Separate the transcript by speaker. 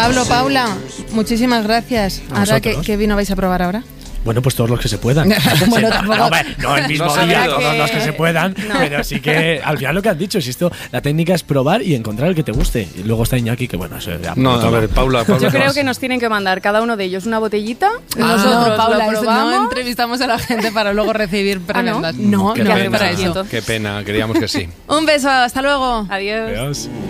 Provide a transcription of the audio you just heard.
Speaker 1: Pablo, Paula, muchísimas gracias. Ahora, ¿qué vino vais a probar ahora?
Speaker 2: Bueno, pues todos los que se puedan.
Speaker 1: Bueno, tampoco.
Speaker 2: No el mismo día, todos los que se puedan. No. Pero sí que al final lo que has dicho, si esto, la técnica es probar y encontrar el que te guste. Y luego está Iñaki, que bueno, eso ya.
Speaker 3: No, a ver, Paula.
Speaker 4: Yo creo que nos tienen que mandar cada uno de ellos una botellita. Nosotros
Speaker 1: Paula,
Speaker 4: lo probamos.
Speaker 1: no entrevistamos a la gente para luego recibir prebendas.
Speaker 4: ¿no?
Speaker 1: No,
Speaker 3: Qué
Speaker 1: no
Speaker 3: pena,
Speaker 1: para eso.
Speaker 3: Qué pena, creíamos que sí.
Speaker 1: Un beso, hasta luego.
Speaker 4: Adiós.
Speaker 2: Adiós.